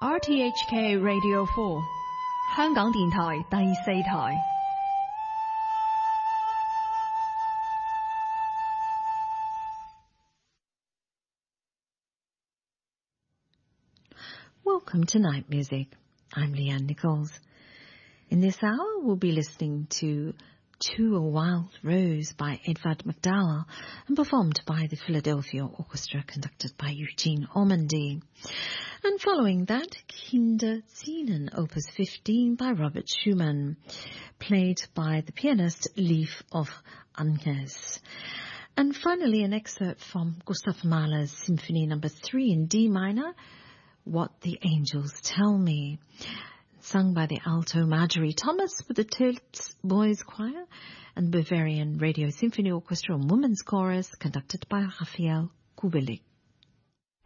RTHK Radio 4香港電台第4台。 Welcome to Night Music. I'm Leanne Nichols. In this hour, we'll be listening to To a Wild Rose by Edvard McDowell and performed by the Philadelphia Orchestra conducted by Eugene Ormandy. And following that, Kinderszenen Opus 15 by Robert Schumann, played by the pianist Lief of Anges. And finally, an excerpt from Gustav Mahler's Symphony No. 3 in D minor, What the Angels Tell Me, sung by the alto Marjorie Thomas with the Tölz Boys Choir and Bavarian Radio Symphony Orchestra and Women's Chorus conducted by Raphael Kubelik.